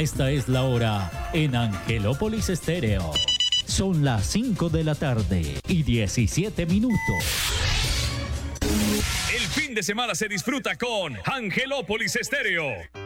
Esta es la hora en Angelópolis Estéreo. Son las 5 de la tarde y 17 minutos. El fin de semana se disfruta con Angelópolis Estéreo.